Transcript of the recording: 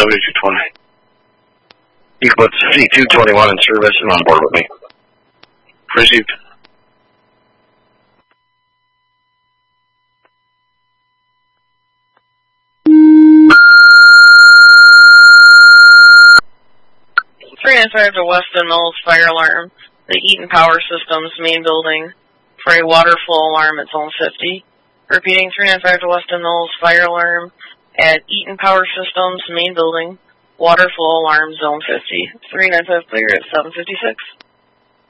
W220. You can put C221 in service and on board with me. Received. Transfer to Weston Knowles Fire Alarm, the Eaton Power Systems main building, for a water flow alarm at Zone 50. Repeating, 395 to Weston Knowles Fire Alarm at Eaton Power Systems main building, water flow alarm Zone 50. 395 clear at 7:56.